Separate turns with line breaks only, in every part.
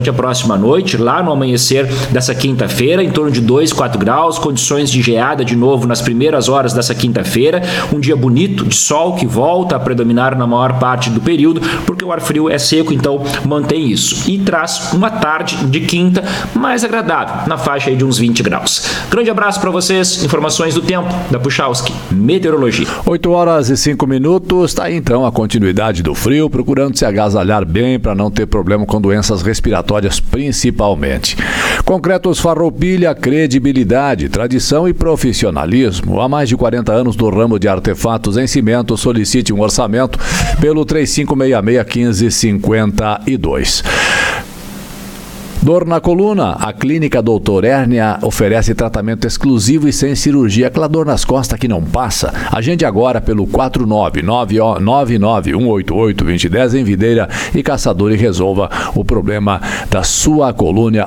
a próxima noite, lá no amanhecer dessa quinta-feira, em torno de 2, 4 graus, condições de geada de novo nas primeiras horas dessa quinta-feira, um dia bonito de sol que volta a predominar na maior parte do período, porque o ar frio é seco, então mantém isso. E traz uma tarde de quinta mais agradável, na faixa aí de uns 20 graus. Grande abraço para vocês, informações do tempo da Puchalski Meteorologia.
8h05, tá aí então a continuidade do frio, procurando se agasalhar bem para não ter problema com doenças respiratórias principalmente. Concretos Farroupilha, credibilidade, tradição e profissionalismo. Há mais de 40 anos do ramo de artefatos em cimento. Solicite um orçamento pelo 3566-1552. Dor na coluna, a Clínica Doutor Hérnia oferece tratamento exclusivo e sem cirurgia. Aquela dor nas costas que não passa. Agende agora pelo 49991882010 em Videira e Caçador e resolva o problema da sua coluna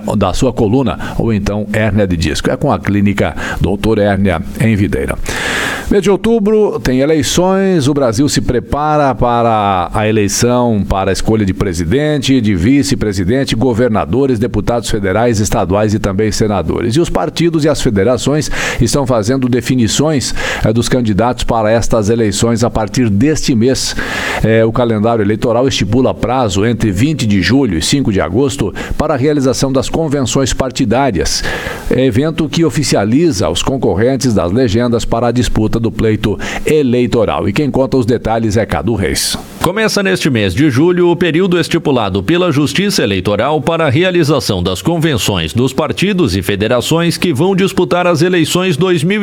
ou então hérnia de disco. É com a Clínica Doutor Hérnia em Videira. Mês de outubro tem eleições, o Brasil se prepara para a eleição, para a escolha de presidente, de vice-presidente, governadores, deputados federais, estaduais e também senadores. E os partidos e as federações estão fazendo definições dos candidatos para estas eleições a partir deste mês. O calendário eleitoral estipula prazo entre 20 de julho e 5 de agosto para a realização das convenções partidárias, evento que oficializa os concorrentes das legendas para a disputa do pleito eleitoral. E quem conta os detalhes é Cadu Reis.
Começa neste mês de julho o período estipulado pela Justiça Eleitoral para a realização das convenções dos partidos e federações que vão disputar as eleições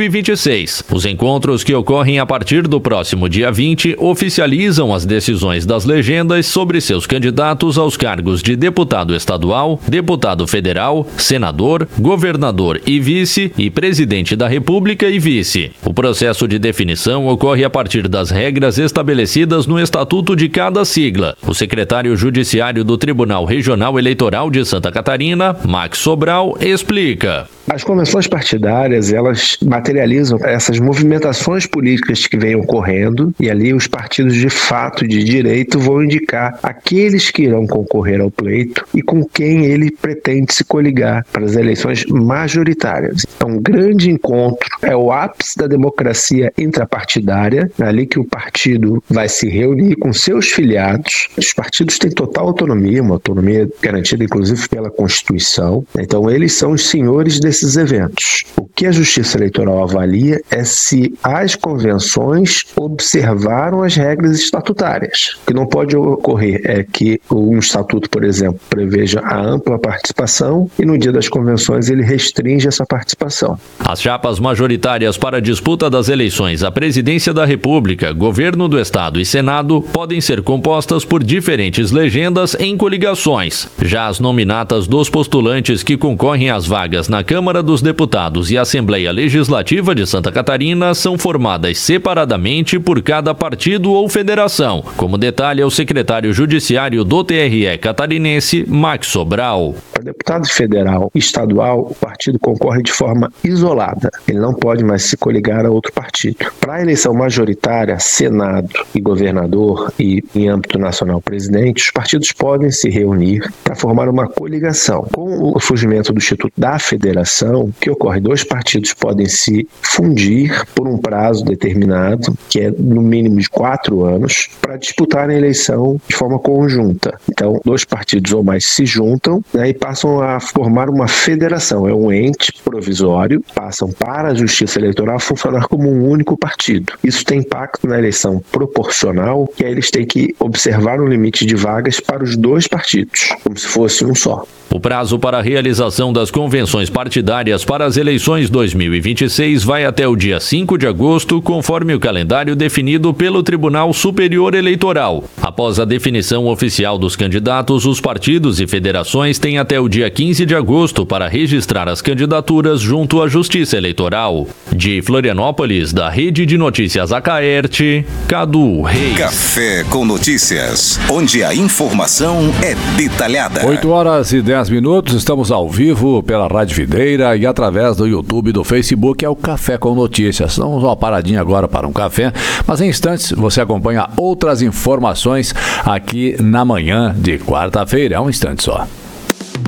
2026. Os encontros que ocorrem a partir do próximo dia 20 oficializam as decisões das legendas sobre seus candidatos aos cargos de deputado estadual, deputado federal, senador, governador e vice e presidente da República e vice. O processo de definição ocorre a partir das regras estabelecidas no Estatuto de cada sigla. O secretário judiciário do Tribunal Regional Eleitoral de Santa Catarina, Max Sobral, explica.
As convenções partidárias, elas materializam essas movimentações políticas que vêm ocorrendo e ali os partidos de fato, de direito, vão indicar aqueles que irão concorrer ao pleito e com quem ele pretende se coligar para as eleições majoritárias. Então, um grande encontro é o ápice da democracia intrapartidária, ali que o partido vai se reunir com seus filiados. Os partidos têm total autonomia, uma autonomia garantida inclusive pela Constituição. Então, eles são os senhores desses eventos. O que a Justiça Eleitoral avalia é se as convenções observaram as regras estatutárias. O que não pode ocorrer é que um estatuto, por exemplo, preveja a ampla participação e no dia das convenções ele restringe essa participação.
As chapas majoritárias para a disputa das eleições à Presidência da República, Governo do Estado e Senado podem ser compostas por diferentes legendas em coligações. Já as nominatas dos postulantes que concorrem às vagas na Câmara dos Deputados e Assembleia Legislativa de Santa Catarina são formadas separadamente por cada partido ou federação, como detalha o secretário judiciário do TRE catarinense, Max Sobral.
Para deputado federal e estadual, o partido concorre de forma isolada. Ele não pode mais se coligar a outro partido. Para a eleição majoritária, Senado e governador e, em âmbito nacional, presidente, os partidos podem se reunir para formar uma coligação. Com o surgimento do Instituto da Federação, que ocorre, dois partidos podem se fundir por um prazo determinado, que é no mínimo de 4 anos, para disputar a eleição de forma conjunta. Então, dois partidos ou mais se juntam, né, e passam a formar uma federação. É um ente provisório, passam para a Justiça Eleitoral a funcionar como um único partido. Isso tem impacto na eleição proporcional, que aí eles têm que observar um limite de vagas para os dois partidos, como se fosse um só.
O prazo para a realização das convenções partidárias para as eleições 2026 vai até o dia 5 de agosto, conforme o calendário definido pelo Tribunal Superior Eleitoral. Após a definição oficial dos candidatos, os partidos e federações têm até o dia 15 de agosto para registrar as candidaturas junto à Justiça Eleitoral. De Florianópolis, da Rede de Notícias Acaerte, Cadu Reis.
Café com Notícias, onde a informação é detalhada.
8h10, estamos ao vivo pela Rádio Videira e através do YouTube e do Facebook, é o Café com Notícias. Vamos uma paradinha agora para um café, mas em instantes você acompanha outras informações aqui na manhã de quarta-feira. É um instante só.